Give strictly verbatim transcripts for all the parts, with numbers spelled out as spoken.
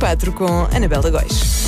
quatro com Anabela Góis.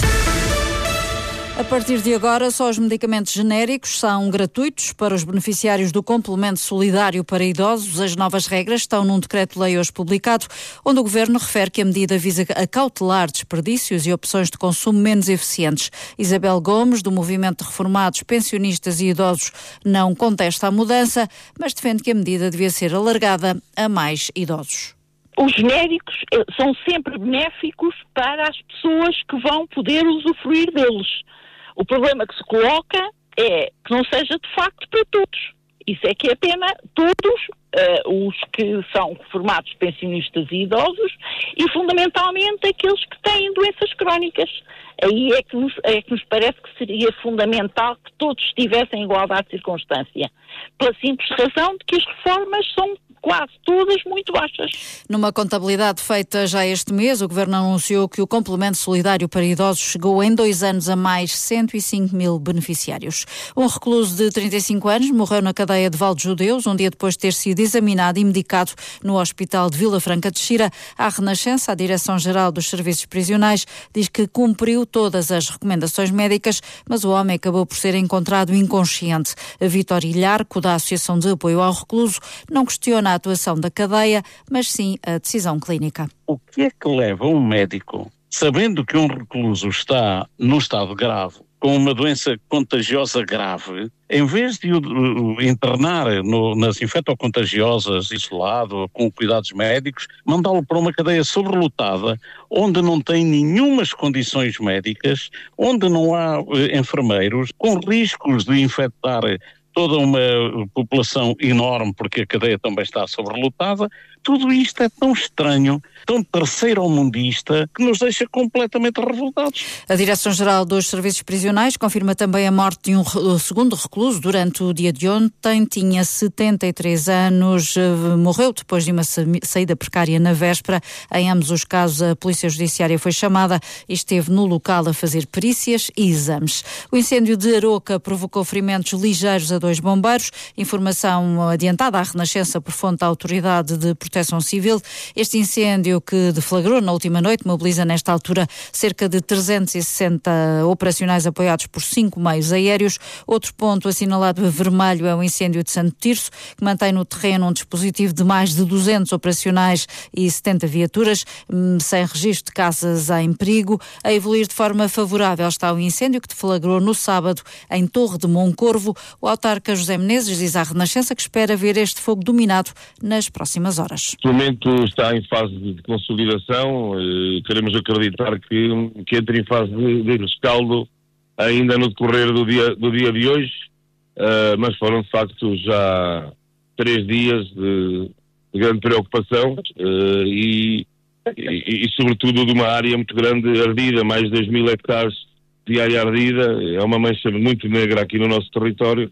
A partir de agora, só os medicamentos genéricos são gratuitos para os beneficiários do complemento solidário para idosos. As novas regras estão num decreto-lei hoje publicado, onde o Governo refere que a medida visa acautelar desperdícios e opções de consumo menos eficientes. Isabel Gomes, do Movimento de Reformados, Pensionistas e Idosos, não contesta a mudança, mas defende que a medida devia ser alargada a mais idosos. Os genéricos são sempre benéficos para as pessoas que vão poder usufruir deles. O problema que se coloca é que não seja de facto para todos. Isso é que é pena. Todos uh, os que são reformados, pensionistas e idosos, e fundamentalmente aqueles que têm doenças crónicas. Aí é que nos, é que nos parece que seria fundamental que todos estivessem em igualdade de circunstância. Pela simples razão de que as reformas são quase todas muito baixas. Numa contabilidade feita já este mês, o Governo anunciou que o complemento solidário para idosos chegou em dois anos a mais cento e cinco mil beneficiários. Um recluso de trinta e cinco anos morreu na cadeia de Val de Judeus, um dia depois de ter sido examinado e medicado no Hospital de Vila Franca de Xira. À Renascença, a Direção-Geral dos Serviços Prisionais diz que cumpriu todas as recomendações médicas, mas o homem acabou por ser encontrado inconsciente. A Vítor Ilharco, da Associação de Apoio ao Recluso, não questiona a atuação da cadeia, mas sim a decisão clínica. O que é que leva um médico, sabendo que um recluso está num estado grave, com uma doença contagiosa grave, em vez de o internar no, nas infectocontagiosas, isolado, com cuidados médicos, mandá-lo para uma cadeia sobrelotada, onde não tem nenhumas condições médicas, onde não há eh, enfermeiros, com riscos de infectar toda uma população enorme, porque a cadeia também está sobrelotada. Tudo isto é tão estranho, tão terceiro-mundista, que nos deixa completamente revoltados. A Direção-Geral dos Serviços Prisionais confirma também a morte de um segundo recluso durante o dia de ontem. Tinha setenta e três anos, morreu depois de uma saída precária na véspera. Em ambos os casos, a Polícia Judiciária foi chamada e esteve no local a fazer perícias e exames. O incêndio de Aroca provocou ferimentos ligeiros a dois bombeiros. Informação adiantada à Renascença por fonte da Autoridade de Proteção Civil. Este incêndio, que deflagrou na última noite, mobiliza nesta altura cerca de trezentos e sessenta operacionais apoiados por cinco meios aéreos. Outro ponto assinalado a vermelho é o incêndio de Santo Tirso, que mantém no terreno um dispositivo de mais de duzentos operacionais e setenta viaturas, sem registro de casas em perigo. A evoluir de forma favorável está o incêndio que deflagrou no sábado em Torre de Moncorvo. O autarca José Menezes diz à Renascença que espera ver este fogo dominado nas próximas horas. O momento está em fase de consolidação, queremos acreditar que, que entre em fase de, de rescaldo ainda no decorrer do dia, do dia de hoje, uh, mas foram de facto já três dias de, de grande preocupação uh, e, e, e sobretudo de uma área muito grande ardida, mais de dois mil hectares de área ardida. É uma mancha muito negra aqui no nosso território.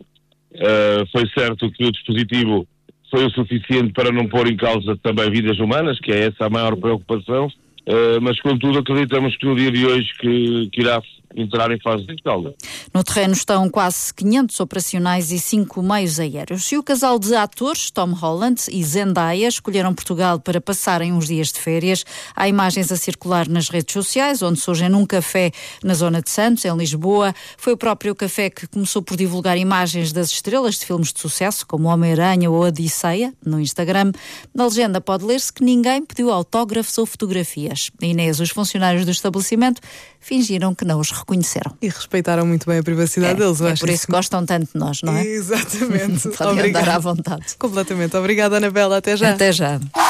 Uh, foi certo que o dispositivo foi o suficiente para não pôr em causa também vidas humanas, que é essa a maior preocupação, uh, mas contudo acreditamos que no dia de hoje que, que irá entrar em fase de rescaldo. No terreno estão quase quinhentos operacionais e cinco meios aéreos. E o casal de atores, Tom Holland e Zendaya, escolheram Portugal para passarem uns dias de férias. Há imagens a circular nas redes sociais, onde surgem num café na zona de Santos, em Lisboa. Foi o próprio café que começou por divulgar imagens das estrelas de filmes de sucesso, como Homem-Aranha ou Odisseia, no Instagram. Na legenda pode ler-se que ninguém pediu autógrafos ou fotografias. Inês, os funcionários do estabelecimento fingiram que não os reconheceram. E respeitaram muito bem a privacidade é, deles. Eu é acho por isso que gostam tanto de nós, não é? Exatamente. Podem andar à vontade. Completamente. Obrigada, Anabela. Até já. Até já.